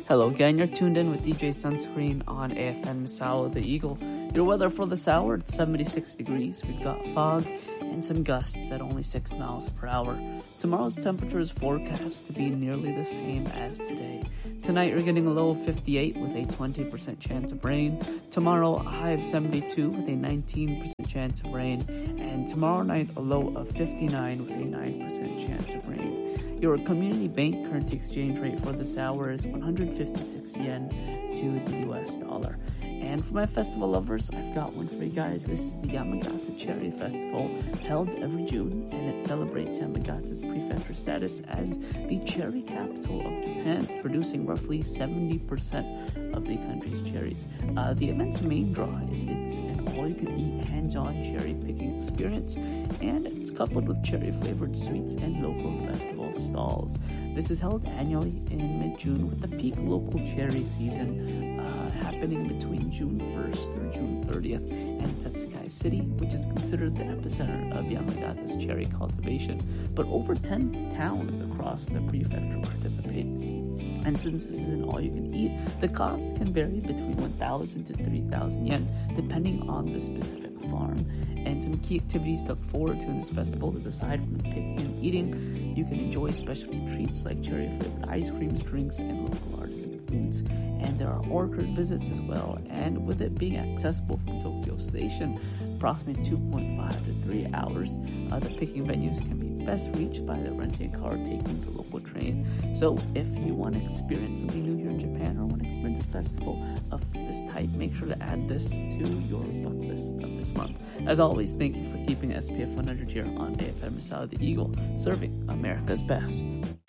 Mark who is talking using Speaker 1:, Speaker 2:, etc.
Speaker 1: Hello again, you're tuned in with DJ Sunscreen on AFM Misawa the Eagle. Your weather for this hour, it's 76 degrees. We've got fog and some gusts at only 6 miles per hour. Tomorrow's temperature is forecast to be nearly the same as today. Tonight you're getting a low of 58 with a 20% chance of rain. Tomorrow a high of 72 with a 19% chance of rain. And tomorrow night a low of 59 with a 9% chance of rain. Your community bank currency exchange rate for this hour is 156 yen to the US dollar. And for my festival lovers, I've got one for you guys. This is the Yamagata Cherry Festival, held every June, and it celebrates Yamagata's prefecture status as the cherry capital of Japan, producing roughly 70% of the country's cherries. The event's main draw is it's an all-you-can-eat hands-on cherry picking experience, and it's coupled with cherry-flavored sweets and local festival stalls. This is held annually in mid-June with the peak local cherry season happening between June 1st through June 30th, and it's at Sakai City, which is considered the epicenter of Yamagata's cherry cultivation. But over 10 towns across the prefecture participate. And since this is an all-you-can-eat, the cost can vary between 1,000 to 3,000 yen, depending on the specific farm. And some key activities to look forward to in this festival is, aside from picking and eating, you can enjoy specialty treats like cherry-flavored ice creams, drinks, and local artisan foods. And there are orchard visits as well. And with it being accessible from Tokyo Station, approximately 2.5 to 3 hours, the picking venues can be best reached by the renting a car or taking the local train. So if you want to experience something new here in Japan or want to experience a festival of this type, make sure to add this to your bucket list of this month. As always, thank you for keeping SPF 100 here on AFM Misawa the Eagle, serving America's best.